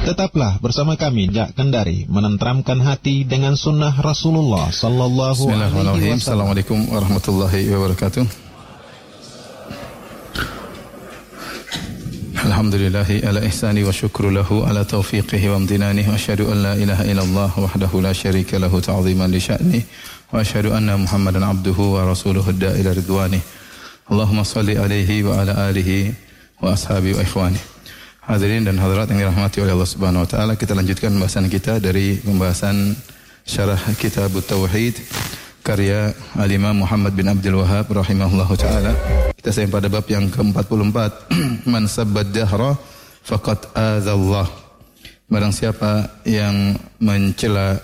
Tetaplah bersama kami Jak Kendari menenteramkan hati dengan sunnah Rasulullah sallallahu alaihi wasallam. Assalamualaikum warahmatullahi wabarakatuh. Alhamdulillahi ala ihsani wa syukru lahu ala taufiqihi wa amtinanihi wa asyhadu an la ilaha illallah wahdahu la syarika lahu ta'ziman li sya'ni wa asyhadu anna Muhammadan abduhu wa rasuluhu ad-da'i ila ridwani. Allahumma shalli alaihi wa ala alihi wa ashabihi wa ikhwani. Hadirin dan hadirat yang dirahmati oleh Allah Subhanahu wa taala, kita lanjutkan pembahasan kita dari pembahasan syarah Kitab Tauhid karya Al-Imam Muhammad bin Abdul Wahhab rahimahullahu taala. Kita sampai pada bab yang ke-44, man sabbad dahra faqad adzallah. Barang siapa yang mencela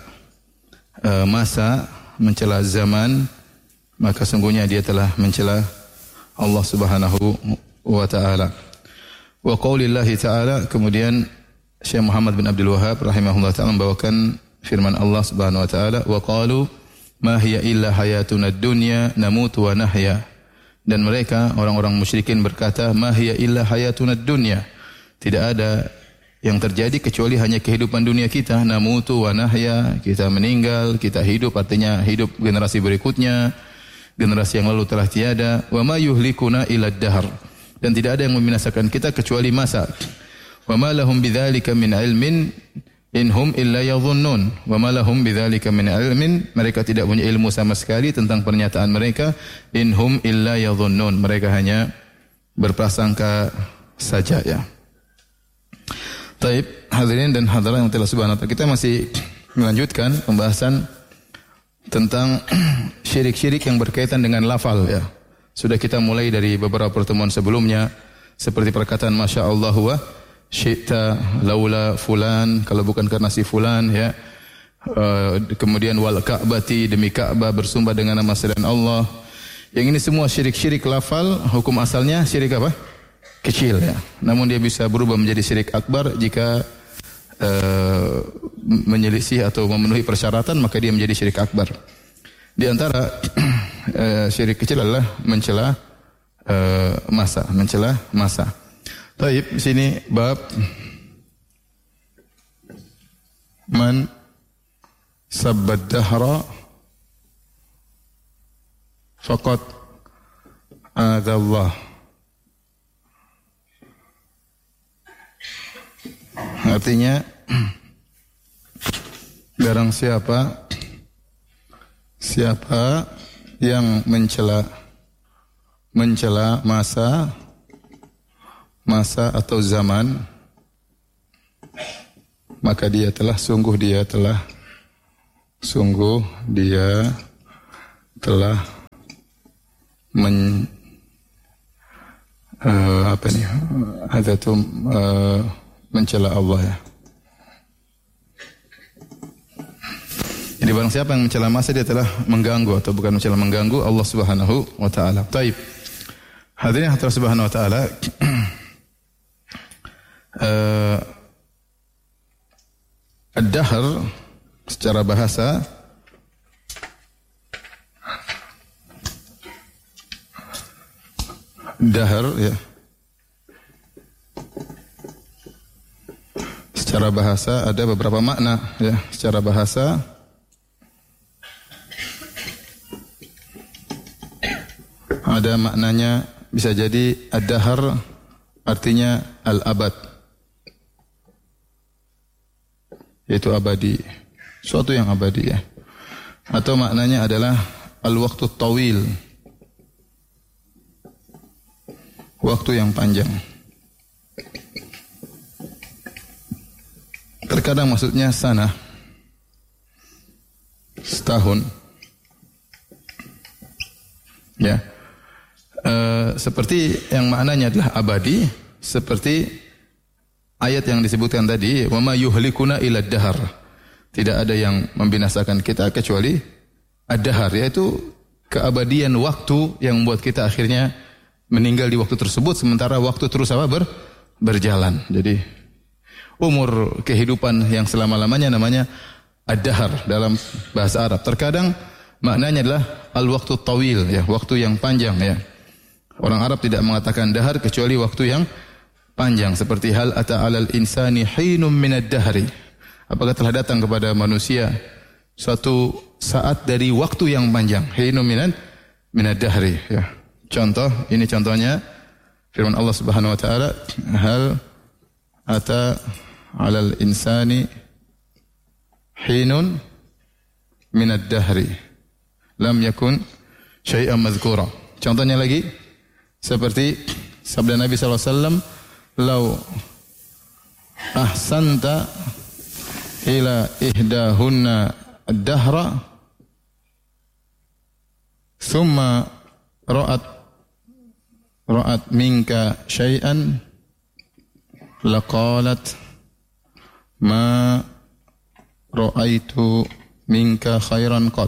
masa, mencela zaman, maka sungguhnya dia telah mencela Allah Subhanahu wa taala. Wa qaulillahi ta'ala, kemudian Syekh Muhammad bin Abdul Wahhab rahimahullah ta'ala membawakan firman Allah Subhanahu wa ta'ala, wa qalu ma hiya illa hayatuna dunya namutu wa nahya. Dan mereka orang-orang musyrikin berkata, ma hiya illa hayatuna dunya, tidak ada yang terjadi kecuali hanya kehidupan dunia kita, namutu wa nahya, kita meninggal, kita hidup, artinya hidup generasi berikutnya, generasi yang lalu telah tiada. Wa ma yuhlikuna illa ad-dahr, dan tidak ada yang membinasakan kita kecuali masa. Wa ma lahum bidzalika min ilmin in hum illa yadhunnun. Wa ma lahum bidzalika min ilmin, mereka tidak punya ilmu sama sekali tentang pernyataan mereka. In hum illa yadhunnun, mereka hanya berprasangka saja ya. Taib, hadirin dan hadirat yang telah subhanahu wa ta'ala, kita masih melanjutkan pembahasan tentang syirik-syirik yang berkaitan dengan lafal ya. Sudah kita mulai dari beberapa pertemuan sebelumnya, seperti perkataan Masya Allah wa syi'ta laula fulan, kalau bukan karena si fulan ya. Kemudian wal ka'bati, demi Ka'bah, bersumpah dengan nama selain Allah. Yang ini semua syirik-syirik lafal, hukum asalnya syirik apa? Kecil ya. Namun dia bisa berubah menjadi syirik akbar jika menyelisih atau memenuhi persyaratan, maka dia menjadi syirik akbar. Di antara syirik kecil adalah mencela masa, mencela masa. Baik, di sini bab man sabbad dahra faqad adzallah. Artinya barang siapa yang mencela masa atau zaman, maka dia telah mencela Allah ya. Jadi barang siapa yang mencela masa, dia telah mengganggu, atau bukan mencela, mengganggu Allah Subhanahu wa taala. Taib. Hadirin Allah Subhanahu wa taala, ad-dahr secara bahasa dahr ya. Secara bahasa ada beberapa makna ya. Secara bahasa ada maknanya, bisa jadi ad-dahr artinya al-abad, yaitu abadi, suatu yang abadi ya. Atau maknanya adalah al-waqtu tawil, waktu yang panjang. Terkadang maksudnya sana, setahun ya. Seperti yang maknanya adalah abadi, seperti ayat yang disebutkan tadi, wa ma yuhlikuna illa ad-dahr, tidak ada yang membinasakan kita kecuali ad-dahr, yaitu keabadian waktu yang membuat kita akhirnya meninggal di waktu tersebut, sementara waktu terus berjalan. Jadi umur kehidupan yang selama-lamanya namanya ad-dahr dalam bahasa Arab. Terkadang maknanya adalah al-waqtu tawil ya, waktu yang panjang ya. Orang Arab tidak mengatakan dahar kecuali waktu yang panjang, seperti hal ata 'alal insani hinum minad dahri. Apakah telah datang kepada manusia suatu saat dari waktu yang panjang, hinum minad dahri, ya. Contoh, ini contohnya firman Allah Subhanahu wa taala, hal ata 'alal insani hinun minad dahri lam yakun syai'an mazkura. Contohnya lagi seperti sabda Nabi sallallahu alaihi wasallam, "Lau ahsanta ila ihdahunna ad-dahra thumma ra'at minka syai'an laqalat ma ra'aitu minka khairan qat."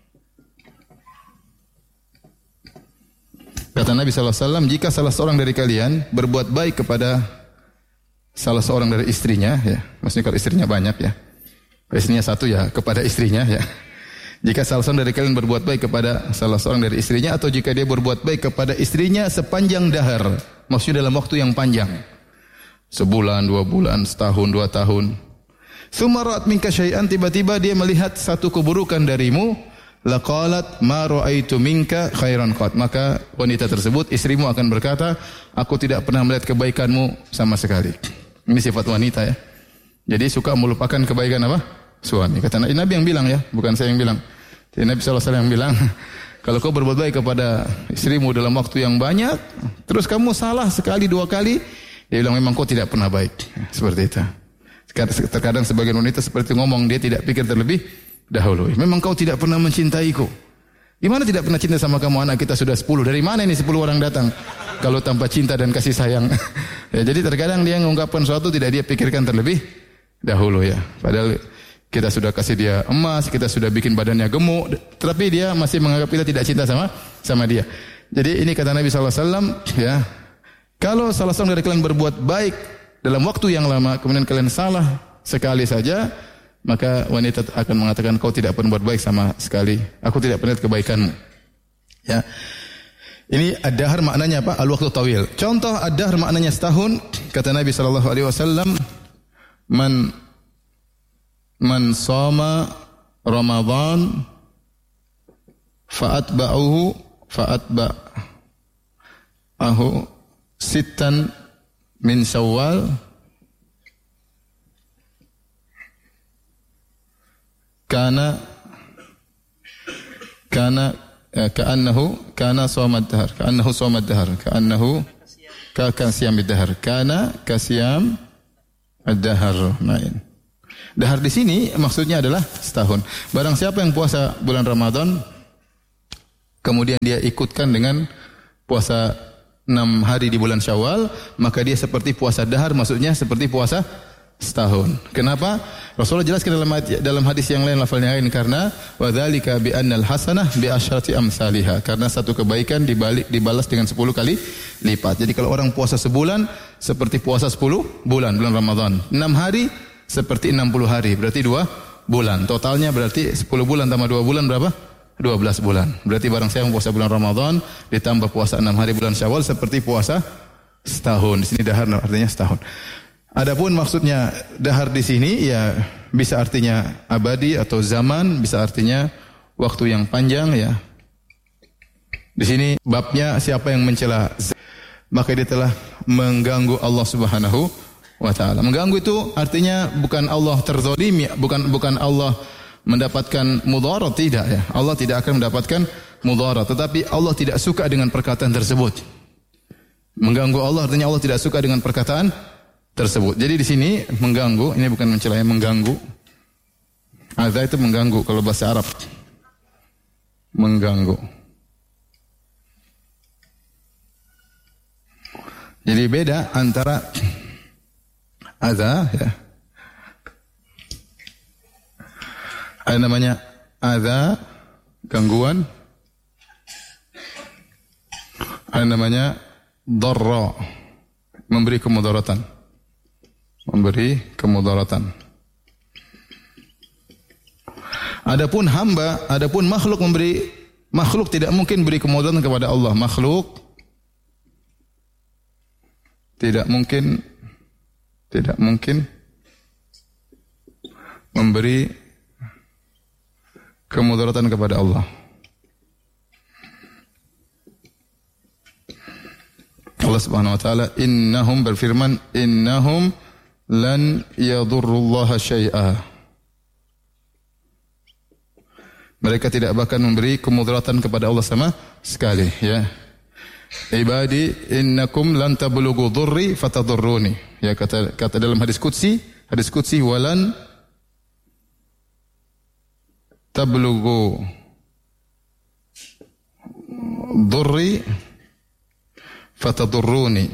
Kata Nabi SAW, jika salah seorang dari kalian berbuat baik kepada salah seorang dari istrinya, ya, maksudnya kalau istrinya banyak, ya, istrinya satu, ya, kepada istrinya, ya. Jika salah seorang dari kalian berbuat baik kepada salah seorang dari istrinya, atau jika dia berbuat baik kepada istrinya sepanjang dahar, maksudnya dalam waktu yang panjang, sebulan, 2 bulan, setahun, 2 tahun. Sumarat minka syai'an, tiba-tiba dia melihat satu keburukan darimu, laqalat ma ra'aitu minka khairan qat. Maka wanita tersebut, istrimu akan berkata, aku tidak pernah melihat kebaikanmu sama sekali. Ini sifat wanita, ya. Jadi suka melupakan kebaikan apa? Suami. Kata Nabi yang bilang, ya, bukan saya yang bilang. Jadi Nabi SAW yang bilang, kalau kau berbuat baik kepada istrimu dalam waktu yang banyak, terus kamu salah sekali 2 kali, dia bilang memang kau tidak pernah baik. Seperti itu. Terkadang sebagian wanita seperti ngomong, dia tidak pikir terlebih dahulu. Memang kau tidak pernah mencintaiku. Gimana tidak pernah cinta sama kamu? Anak kita sudah 10. Dari mana ini 10 orang datang? Kalau tanpa cinta dan kasih sayang. Ya, jadi terkadang dia mengungkapkan sesuatu tidak dia pikirkan terlebih dahulu, ya. Padahal kita sudah kasih dia emas, kita sudah bikin badannya gemuk, tetapi dia masih menganggap kita tidak cinta sama dia. Jadi ini kata Nabi SAW, ya. Kalau salah seorang dari kalian berbuat baik dalam waktu yang lama, kemudian kalian salah sekali saja, maka wanita akan mengatakan, kau tidak pernah berbuat baik sama sekali. Aku tidak pernah lihat kebaikanmu. Ya. Ini ad-dahr maknanya apa? Al-waqtu tawil. Contoh ad-dahr maknanya setahun. Kata Nabi SAW, Man shoma Ramadan fa'atba'ahu sittan min Syawal kana ka'annahu shomad dahr, ka'annahu shomad dahr, ka'annahu kasiyam ad-dahr, kana kasiyam ad-dahr. Dahar di sini maksudnya adalah setahun. Barang siapa yang puasa bulan Ramadan, kemudian dia ikutkan dengan puasa 6 hari di bulan Syawal, maka dia seperti puasa dahar, maksudnya seperti puasa setahun. Kenapa? Rasulullah jelaskan dalam hadis yang lain, lafalnya lain, karena wadzalika bi annal hasanah bi asyrati amsalihha, karena satu kebaikan dibalas dengan 10 kali lipat. Jadi kalau orang puasa sebulan seperti puasa 10 bulan Ramadan. 6 hari seperti 60 hari, berarti 2 bulan. Totalnya berarti 10 bulan tambah 2 bulan berapa? 12 bulan. Berarti barang saya puasa bulan Ramadan ditambah puasa 6 hari bulan Syawal seperti puasa setahun. Di sini dahar artinya setahun. Adapun maksudnya dahar di sini, ya, bisa artinya abadi atau zaman, bisa artinya waktu yang panjang, ya. Di sini babnya siapa yang mencela, maka dia telah mengganggu Allah Subhanahu wa ta'ala. Mengganggu itu artinya bukan Allah terzalimi, bukan Allah mendapatkan mudarat, tidak, ya. Allah tidak akan mendapatkan mudarat, tetapi Allah tidak suka dengan perkataan tersebut. Mengganggu Allah artinya Allah tidak suka dengan perkataan tersebut. Jadi di sini mengganggu, ini bukan mencela, mengganggu. Adza itu mengganggu kalau bahasa Arab. Mengganggu. Jadi beda antara adza, ya. Ada namanya adza, gangguan. Ada namanya darra, memberi kemudaratan. Memberi kemudaratan. Adapun hamba, adapun makhluk tidak mungkin beri kemudaratan kepada Allah. Makhluk tidak mungkin memberi kemudaratan kepada Allah. Allah Subhanahu wa taala berfirman, innahum lan yadurrullaha syai'a. Mereka tidak akan memberi kemudaratan kepada Allah sama sekali, ya. Ibadi innakum lan tablughu dhurri fatadurruni. Ya, kata dalam hadis qudsi walan tablughu dhurri fatadurruni.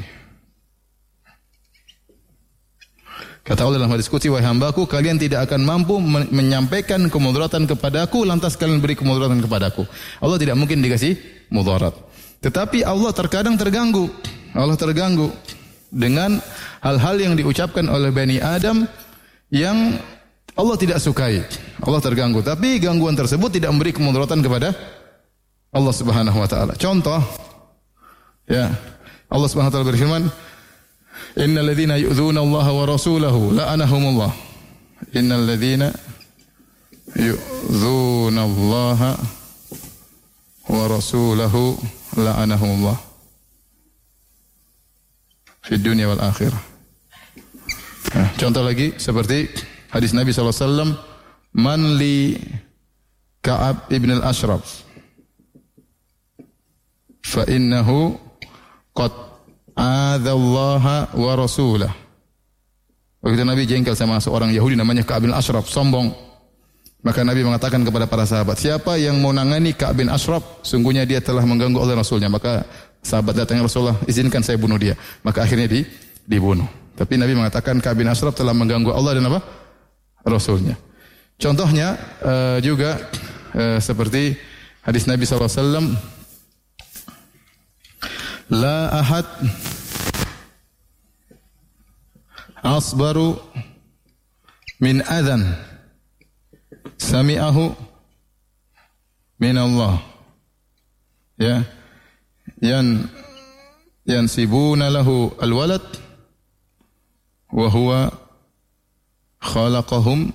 Kata Allah dalam hadis qudsi, wahai hambaku, kalian tidak akan mampu menyampaikan kemudaratan kepadaku, lantas kalian beri kemudaratan kepadaku. Allah tidak mungkin dikasih mudarat. Tetapi Allah terkadang terganggu. Allah terganggu dengan hal-hal yang diucapkan oleh Bani Adam yang Allah tidak sukai. Allah terganggu. Tapi gangguan tersebut tidak memberi kemudaratan kepada Allah Subhanahu wa taala. Contoh, ya, Allah Subhanahu wa taala berfirman, innal ladzina yu'dzuna Allah wa rasulahu la'anahumullah. Innal ladzina yu'dzuna Allah wa rasulahu la'anahumullah fi dunya wal akhirah. Nah, contoh lagi seperti hadis Nabi sallallahu alaihi wasallam, man li Ka'ab ibn al-Ashraf fa innahu qad a'adzallaha wa rasulah. Begitu Nabi jengkel sama seorang Yahudi namanya Ka'ab bin Ashraf, sombong. Maka Nabi mengatakan kepada para sahabat, siapa yang mau nangani Ka'ab bin Ashraf, sungguhnya dia telah mengganggu Allah Rasulnya. Maka sahabat datang, Rasulullah, izinkan saya bunuh dia. Maka akhirnya dibunuh. Tapi Nabi mengatakan Ka'ab bin Ashraf telah mengganggu Allah dan apa? Rasulnya. Contohnya juga seperti hadis Nabi SAW, la ahad asbaru min adhan sami'ahu min Allah, ya, yansibuna lahu alwalad wa huwa khalaqahum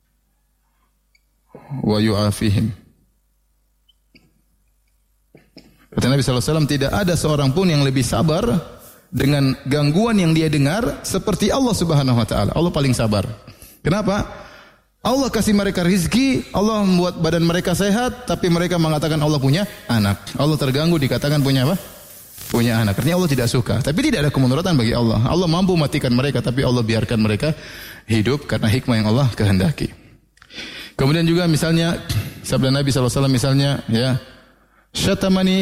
wa yu'afihim. Kata Nabi SAW, tidak ada seorang pun yang lebih sabar dengan gangguan yang dia dengar seperti Allah Subhanahu wa taala. Allah paling sabar. Kenapa? Allah kasih mereka rizki, Allah membuat badan mereka sehat, tapi mereka mengatakan Allah punya anak. Allah terganggu dikatakan punya apa? Punya anak. Artinya Allah tidak suka. Tapi tidak ada kemudaratan bagi Allah. Allah mampu matikan mereka, tapi Allah biarkan mereka hidup karena hikmah yang Allah kehendaki. Kemudian juga misalnya sabda Nabi SAW misalnya, ya, syatamani